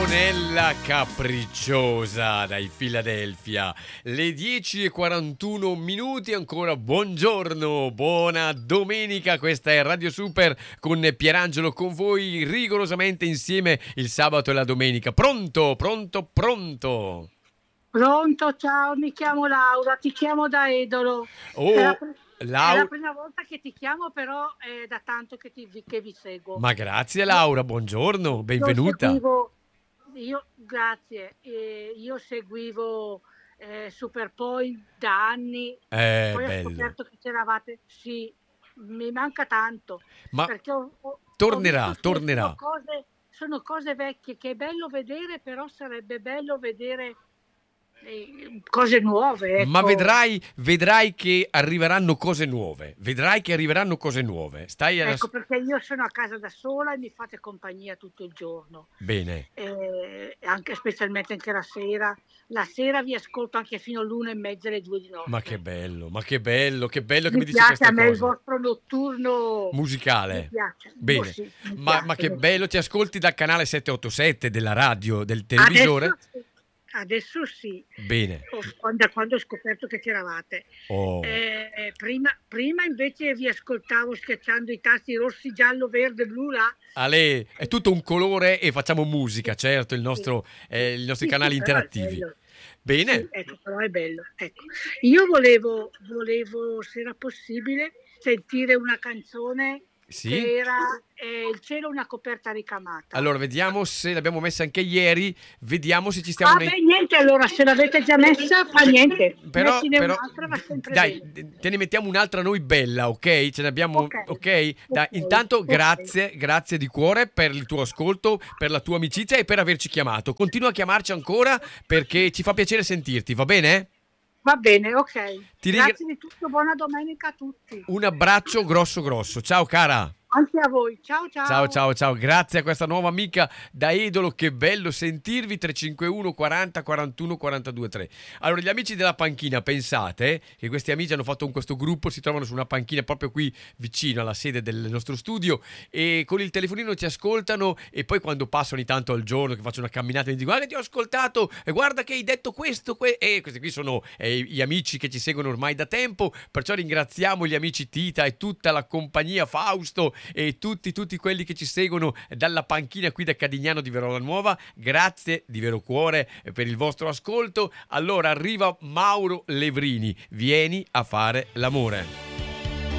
Antonella Capricciosa dai Philadelphia. Le 10:41 minuti ancora. Buongiorno, buona domenica. Questa è Radio Super con Pierangelo con voi rigorosamente insieme il sabato e la domenica. Pronto, pronto, pronto. Pronto, ciao, mi chiamo Laura, ti chiamo da Edolo. Oh, È la Laura. prima volta che ti chiamo, però è da tanto che vi seguo. Ma grazie Laura, buongiorno, Io benvenuta. seguivo, grazie, io seguivo Superpoint da anni, poi ho Bello. scoperto che c'eravate, sì, mi manca tanto, Ma perché ho tornerà, visto che tornerà. sono cose vecchie che è bello vedere, però sarebbe bello vedere cose nuove, Ma ecco. vedrai che arriveranno cose nuove. Vedrai che arriveranno cose nuove. Stai alla... Ecco perché io sono a casa da sola e mi fate compagnia tutto il giorno, Bene. anche specialmente anche la sera. La sera vi ascolto anche fino all'1:30, alle 2 di Ma che notte. bello, ma che bello che Mi mi dici piace queste a me il cose. vostro notturno, mi Musicale. piace, Bene. sì, mi Ma piace, che mi bello, piace. ti ascolti dal canale 787 della radio, del Adesso televisore? sì, adesso sì. Bene. Da quando ho scoperto che c'eravate. Oh. Prima invece vi ascoltavo schiacciando i tasti rossi, giallo, verde, blu là. Ale, è tutto un colore e facciamo musica, certo, Sì, i nostri sì, sì, canali però è interattivi. bello. Sì, Bene. ecco, però è bello. Ecco. Io volevo, se era possibile, sentire una canzone Sì? che era Il cielo è una coperta ricamata. Allora, vediamo se l'abbiamo messa anche ieri, vediamo se ci stiamo Ah nei... beh, niente, allora se l'avete già messa, fa niente. Però, Mettine però, un'altra, va sempre dai, bene. te ne mettiamo un'altra noi bella, ok? Ce ne abbiamo, Ok, ok? Dai, ok, intanto ok. grazie, grazie di cuore per il tuo ascolto, per la tua amicizia e per averci chiamato. Continua a chiamarci ancora perché ci fa piacere sentirti, va bene? Va bene, ok. Ti ringra- Grazie di tutto, buona domenica a tutti. un abbraccio grosso grosso. Ciao cara. Anche a voi. Ciao Ciao ciao. ciao ciao, grazie a questa nuova amica da Edolo, che bello sentirvi. 351 40 41 42 3. Allora, gli amici della panchina, pensate che questi amici hanno fatto questo gruppo, si trovano su una panchina proprio qui vicino alla sede del nostro studio e con il telefonino ci ascoltano e poi quando passo ogni tanto al giorno che faccio una camminata mi dico guarda che ti ho ascoltato e guarda che hai detto questo e questi qui sono gli amici che ci seguono ormai da tempo, perciò ringraziamo gli amici Tita e tutta la compagnia, Fausto e tutti quelli che ci seguono dalla panchina qui da Cadignano di Verola Nuova. Grazie di vero cuore per il vostro ascolto. Allora arriva Mauro Levrini, vieni a fare l'amore.